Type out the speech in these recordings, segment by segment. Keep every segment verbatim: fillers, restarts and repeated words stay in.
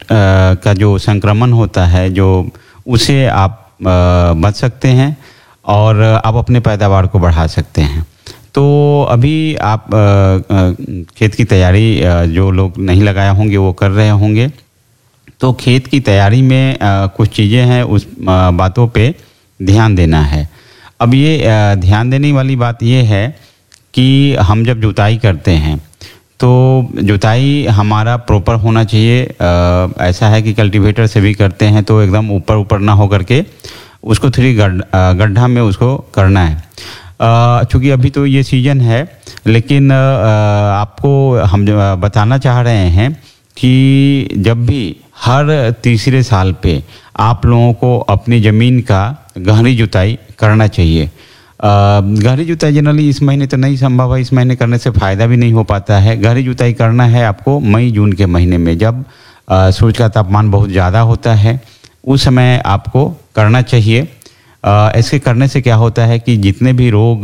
का जो संक्रमण होता है जो उसे आप बच सकते हैं और आप अपने पैदावार को बढ़ा सकते हैं। तो अभी आप खेत की तैयारी जो लोग नहीं लगाए होंगे वो कर रहे होंगे। तो खेत की तैयारी में कुछ चीज़ें हैं, उस बातों पे ध्यान देना है। अब ये ध्यान देने वाली बात ये है कि हम जब जुताई करते हैं तो जुताई हमारा प्रॉपर होना चाहिए। आ, ऐसा है कि कल्टीवेटर से भी करते हैं तो एकदम ऊपर ऊपर ना हो करके उसको थोड़ी गड्ढा में उसको करना है। चूँकि अभी तो ये सीजन है, लेकिन आ, आपको हम बताना चाह रहे हैं कि जब भी हर तीसरे साल पे आप लोगों को अपनी ज़मीन का गहरी जुताई करना चाहिए। गहरी जुताई जनरली इस महीने तो नहीं संभव है, इस महीने करने से फ़ायदा भी नहीं हो पाता है। गहरी जुताई करना है आपको मई जून के महीने में, जब सूरज का तापमान बहुत ज़्यादा होता है, उस समय आपको करना चाहिए। ऐसे करने से क्या होता है कि जितने भी रोग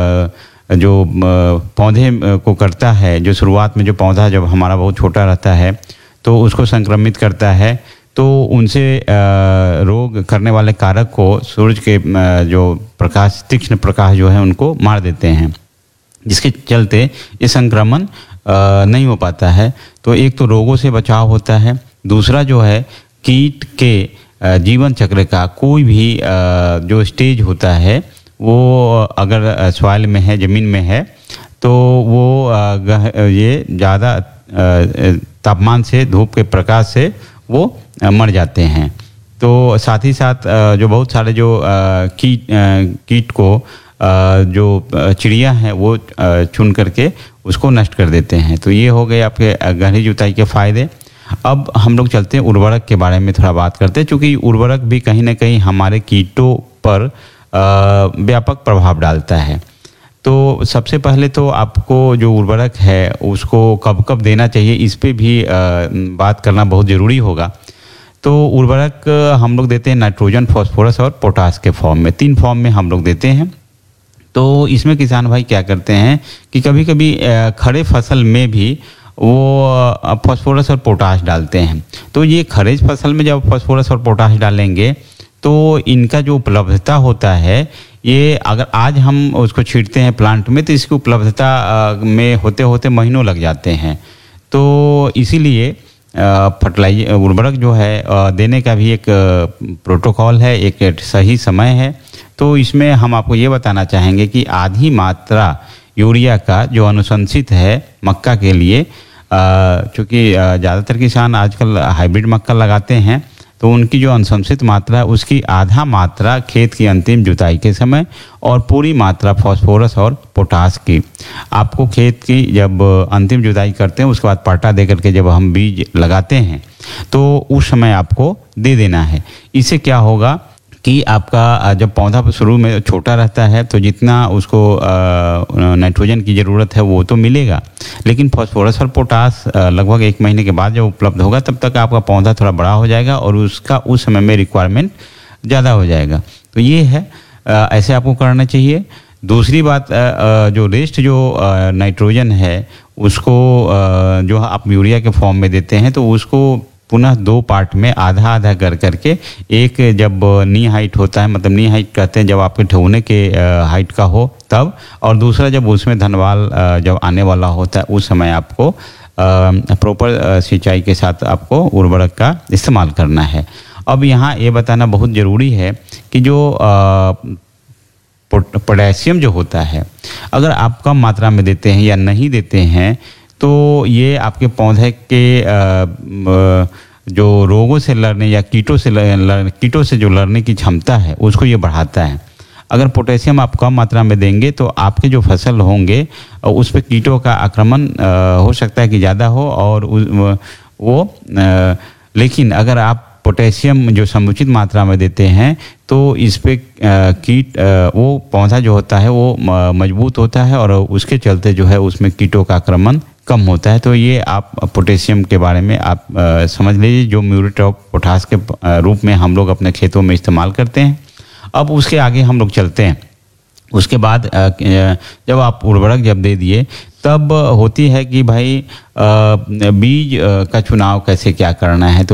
आ, जो पौधे को करता है, जो शुरुआत में जो पौधा जब हमारा बहुत छोटा रहता है तो उसको संक्रमित करता है, तो उनसे रोग करने वाले कारक को सूरज के जो प्रकाश, तीक्ष्ण प्रकाश जो है उनको मार देते हैं, जिसके चलते ये संक्रमण नहीं हो पाता है। तो एक तो रोगों से बचाव होता है, दूसरा जो है कीट के जीवन चक्र का कोई भी जो स्टेज होता है वो अगर सॉइल में है, ज़मीन में है, तो वो ये ज़्यादा तापमान से, धूप के प्रकाश से वो मर जाते हैं। तो साथ ही साथ जो बहुत सारे जो कीट कीट को जो चिड़िया हैं वो चुन करके उसको नष्ट कर देते हैं। तो ये हो गए आपके गहरी जुताई के फ़ायदे। अब हम लोग चलते हैं उर्वरक के बारे में थोड़ा बात करते हैं, क्योंकि उर्वरक भी कहीं ना कहीं हमारे कीटों पर व्यापक प्रभाव डालता है। तो सबसे पहले तो आपको जो उर्वरक है उसको कब कब देना चाहिए, इस पे भी बात करना बहुत ज़रूरी होगा। तो उर्वरक हम लोग देते हैं नाइट्रोजन, फास्फोरस और पोटास के फॉर्म में, तीन फॉर्म में हम लोग देते हैं। तो इसमें किसान भाई क्या करते हैं कि कभी कभी खड़े फसल में भी वो फास्फोरस और पोटास डालते हैं। तो ये खरीफ फसल में जब फास्फोरस और पोटास डालेंगे तो इनका जो उपलब्धता होता है, ये अगर आज हम उसको छींटते हैं प्लांट में तो इसकी उपलब्धता में होते होते महीनों लग जाते हैं। तो इसीलिए फर्टिलाइजर उर्वरक जो है देने का भी एक प्रोटोकॉल है, एक सही समय है। तो इसमें हम आपको ये बताना चाहेंगे कि आधी मात्रा यूरिया का जो अनुशंसित है मक्का के लिए, चूँकि ज़्यादातर किसान आजकल हाइब्रिड मक्का लगाते हैं, तो उनकी जो अनुशंसित मात्रा है उसकी आधा मात्रा खेत की अंतिम जुताई के समय और पूरी मात्रा फास्फोरस और पोटास की आपको खेत की जब अंतिम जुताई करते हैं उसके बाद पाटा दे करके जब हम बीज लगाते हैं तो उस समय आपको दे देना है। इससे क्या होगा कि आपका जब पौधा शुरू में छोटा रहता है तो जितना उसको नाइट्रोजन की ज़रूरत है वो तो मिलेगा, लेकिन फास्फोरस और पोटास लगभग एक महीने के बाद जब उपलब्ध होगा तब तक आपका पौधा थोड़ा बड़ा हो जाएगा और उसका उस समय में रिक्वायरमेंट ज़्यादा हो जाएगा। तो ये है, ऐसे आपको करना चाहिए। दूसरी बात, जो रेस्ट जो नाइट्रोजन है उसको जो आप यूरिया के फॉर्म में देते हैं तो उसको पुनः दो पार्ट में आधा आधा कर करके, एक जब नी हाइट होता है, मतलब नी हाइट कहते हैं जब आपके ठेवने के हाइट का हो तब, और दूसरा जब उसमें धनवाल जब आने वाला होता है उस समय आपको प्रॉपर सिंचाई के साथ आपको उर्वरक का इस्तेमाल करना है। अब यहाँ ये बताना बहुत ज़रूरी है कि जो पोटेशियम जो होता है अगर आप कम मात्रा में देते हैं या नहीं देते हैं तो ये आपके पौधे के जो रोगों से लड़ने या कीटों से लड़ कीटों से जो लड़ने की क्षमता है उसको ये बढ़ाता है। अगर पोटेशियम आप कम मात्रा में देंगे तो आपके जो फसल होंगे उस पर कीटों का आक्रमण हो सकता है कि ज़्यादा हो और वो, लेकिन अगर आप पोटेशियम जो समुचित मात्रा में देते हैं तो इस पे कीट, वो पौधा जो होता है वो मजबूत होता है और उसके चलते जो है उसमें कीटों का आक्रमण कम होता है। तो ये आप पोटेशियम के बारे में आप आ, समझ लीजिए, जो म्यूरेट ऑफ पोटास के रूप में हम लोग अपने खेतों में इस्तेमाल करते हैं। अब उसके आगे हम लोग चलते हैं। उसके बाद जब आप उर्वरक जब दे दिए तब होती है कि भाई बीज का चुनाव कैसे क्या करना है। तो